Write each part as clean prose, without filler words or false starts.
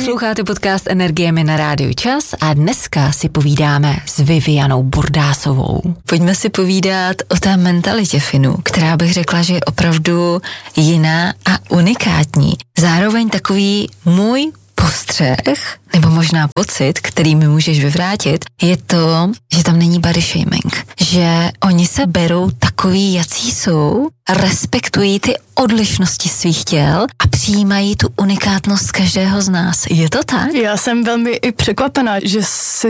Posloucháte podcast Energiemi na Rádiu Čas a dneska si povídáme s Vivianou Bordásovou. Pojďme si povídat o té mentalitě Finů, která bych řekla, že je opravdu jiná a unikátní. Zároveň takový můj postřeh, nebo možná pocit, který mi můžeš vyvrátit, je to, že tam není body shaming. Že oni se berou takový, jací jsou, respektují ty odlišnosti svých těl a přijímají tu unikátnost každého z nás. Je to tak? Já jsem velmi i překvapená, že jsi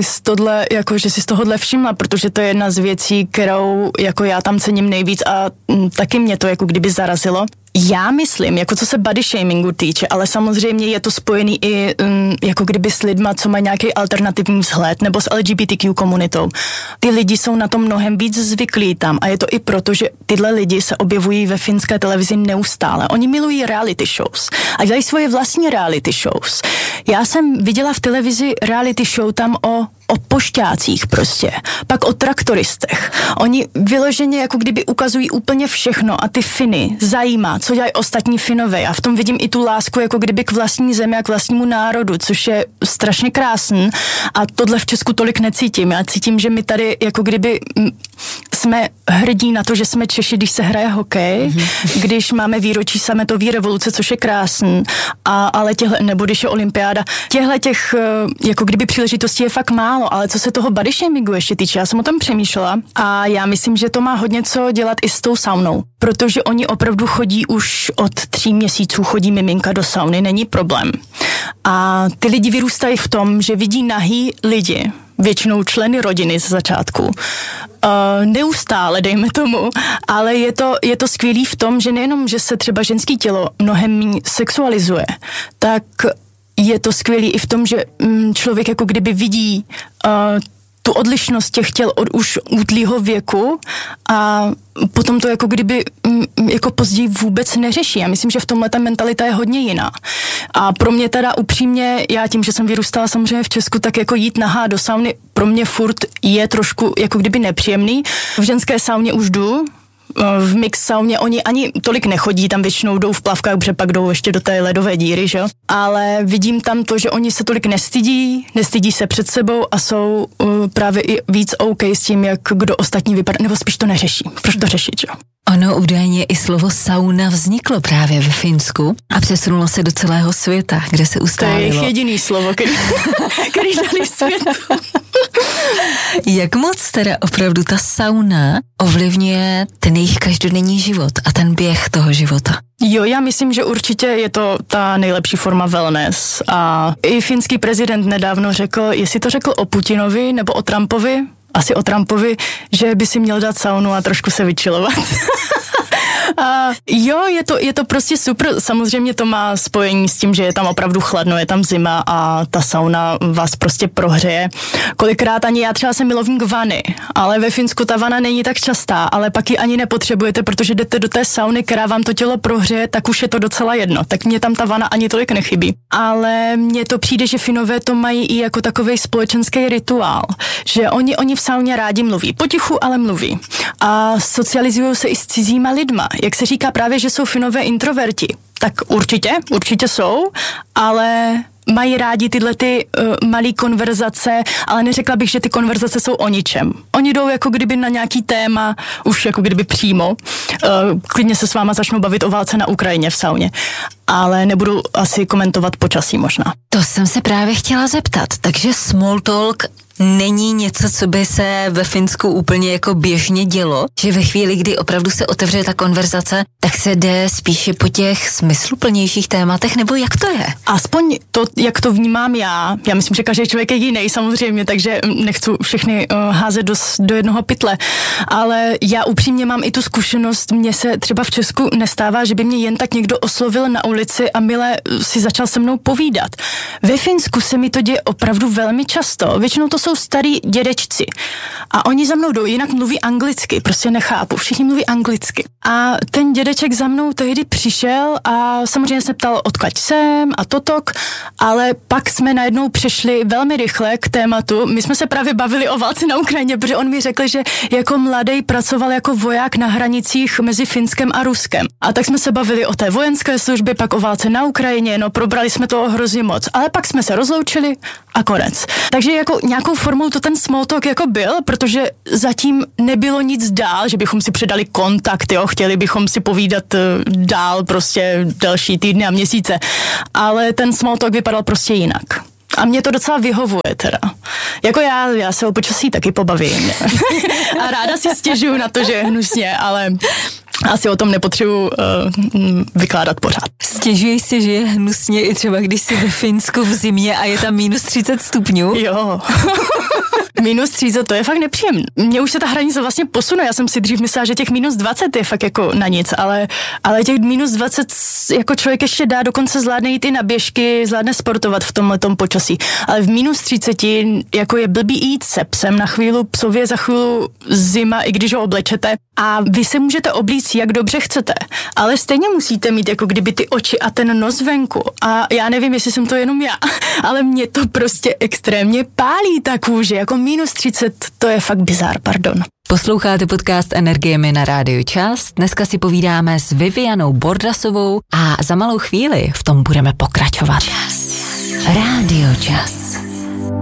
z tohohle všimla, protože to je jedna z věcí, kterou jako já tam cením nejvíc a taky mě to jako kdyby zarazilo. Já myslím, jako co se body shamingu týče, ale samozřejmě je to spojený i jako kdyby s lidma, co mají nějaký alternativní vzhled, nebo s LGBTQ komunitou. Ty lidi jsou na to mnohem víc zvyklí tam a je to i proto, že tyhle lidi se objevují ve finské televizi neustále. Oni milují reality shows a dělají svoje vlastní reality shows. Já jsem viděla v televizi reality show tam o pošťácích prostě, pak o traktoristech. Oni vyloženě jako kdyby ukazují úplně všechno a ty Finy zajímá, co dělají ostatní Finové. Já v tom vidím i tu lásku jako kdyby k vlastní zemi a k vlastnímu národu, což je strašně krásný a tohle v Česku tolik necítím. Já cítím, že my tady jako kdyby jsme hrdí na to, že jsme Češi, když se hraje hokej, když máme výročí sametové revoluce, což je krásný, ale nebo když je olympiáda, těch jako kdyby příležitostí je fakt málo, ale co se toho body shamingu ještě týče, já jsem o tom přemýšlela a já myslím, že to má hodně co dělat i s tou saunou, protože oni opravdu chodí už od 3 měsíců, chodí miminka do sauny, není problém. A ty lidi vyrůstají v tom, že vidí nahý lidi, většinou členy rodiny ze začátku. Neustále, dejme tomu, ale je to skvělý v tom, že nejenom, že se třeba ženský tělo mnohem sexualizuje, tak je to skvělý i v tom, že člověk jako kdyby vidí tu odlišnost těch těl od už útlýho věku a potom to jako kdyby jako později vůbec neřeší. Já myslím, že v tomhle ta mentalita je hodně jiná. A pro mě teda upřímně, já tím, že jsem vyrůstala samozřejmě v Česku, tak jako jít nahá do sauny pro mě furt je trošku jako kdyby nepříjemný. V ženské sauně už jdu, v mix sauně oni ani tolik nechodí, tam většinou jdou v plavkách, protože pak jdou ještě do té ledové díry, že? Ale vidím tam to, že oni se tolik nestydí se před sebou a jsou právě i víc OK s tím, jak kdo ostatní vypadá, nebo spíš to neřeší. Proč to řešit, že? Ono údajně i slovo sauna vzniklo právě ve Finsku a přesunulo se do celého světa, kde se ustálilo. To je jejich jediný slovo, který dali světu. Jak moc teda opravdu ta sauna ovlivňuje ten jejich každodenní život a ten běh toho života? Jo, já myslím, že určitě je to ta nejlepší forma wellness. A i finský prezident nedávno řekl, jestli to řekl o Putinovi nebo o Trumpovi, asi o Trumpovi, že by si měl dát saunu a trošku se vyčilovat. A jo, je to prostě super. Samozřejmě to má spojení s tím, že je tam opravdu chladno, je tam zima a ta sauna vás prostě prohřeje. Kolikrát ani já třeba jsem milovník vany, ale ve Finsku ta vana není tak častá, ale pak ji ani nepotřebujete, protože jdete do té sauny, která vám to tělo prohřeje, tak už je to docela jedno. Tak mě tam ta vana ani tolik nechybí. Ale mně to přijde, že Finové to mají i jako takovej společenský rituál, že oni v sauně rádi mluví. Potichu, ale mluví. A socializují se i s cizíma lidma. Jak se říká právě, že jsou Finové introverti, tak určitě jsou, ale mají rádi tyhle ty malý konverzace, ale neřekla bych, že ty konverzace jsou o ničem. Oni jdou jako kdyby na nějaký téma, už jako kdyby přímo. Klidně se s váma začnou bavit o válce na Ukrajině v sauně. Ale nebudu asi komentovat počasí možná. To jsem se právě chtěla zeptat. Takže small talk není něco, co by se ve Finsku úplně jako běžně dělo, že ve chvíli, kdy opravdu se otevře ta konverzace, tak se jde spíše po těch smysluplnějších tématech, nebo jak to je? Aspoň to, jak to vnímám já myslím, že každý člověk je jiný samozřejmě, takže nechci všechny házet do jednoho pytle, ale já upřímně mám i tu zkušenost, mně se třeba v Česku nestává, že by mě jen tak někdo oslovil na ulici a mile si začal se mnou povídat. Ve Finsku se mi to děje opravdu velmi často, většinou to jsou starý dědečci. A oni za mnou jdou, jinak mluví anglicky, prostě nechápu, všichni mluví anglicky. A ten dědeček za mnou tehdy přišel a samozřejmě se ptal, odkud jsem a totok, ale pak jsme najednou přešli velmi rychle k tématu. My jsme se právě bavili o válce na Ukrajině, protože on mi řekl, že jako mladý pracoval jako voják na hranicích mezi Finskem a Ruskem. A tak jsme se bavili o té vojenské službě, pak o válce na Ukrajině, no probrali jsme toho hrozně moc, ale pak jsme se rozloučili a konec. Takže jako nějakou formou to ten small talk jako byl, protože zatím nebylo nic dál, že bychom si předali kontakt, jo, chtěli bychom si povídat dál prostě další týdny a měsíce, ale ten small talk vypadal prostě jinak. A mě to docela vyhovuje teda. Jako já se o počasí taky pobavím. A ráda si stěžuju na to, že je hnusně, ale asi o tom nepotřebuji vykládat pořád. Stěžuješ si, že je hnusně i třeba, když jsi ve Finsku v zimě a je tam minus 30 stupňů? Jo. Minus 30, to je fakt nepříjemné. Mně už se ta hranice vlastně posune. Já jsem si dřív myslela, že těch minus 20 je fakt jako na nic, ale těch minus 20 jako člověk ještě dá, dokonce zvládne jít i na běžky, zvládne sportovat v tomhletom počasí. Ale v minus 30 jako je blbý jít se psem na chvíli, psově za chvíli zima, i když ho oblečete. A vy se můžete oblíct, jak dobře chcete, ale stejně musíte mít jako kdyby ty oči a ten nos venku. A já nevím, jestli jsem to jenom já, ale mě to prostě extrémně pálí ta kůže, jako minus 30, to je fakt bizár, pardon. Posloucháte podcast Energiemi na Rádiu Čas. Dneska si povídáme s Vivianou Bordasovou a za malou chvíli v tom budeme pokračovat. Rádio Čas.